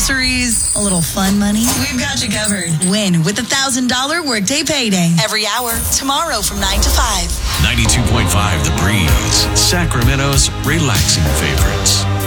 groceries, a little fun money. We've got you covered. Win with $1,000 Workday Payday. Every hour, tomorrow from 9 to 5. 92.5 The Breeze, Sacramento's relaxing favorites.